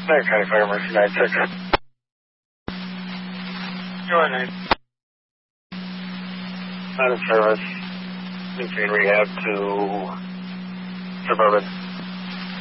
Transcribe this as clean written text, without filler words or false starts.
Niagara County Fire Emergency 96. Go ahead, 9. Out of service. Between rehab to Suburban.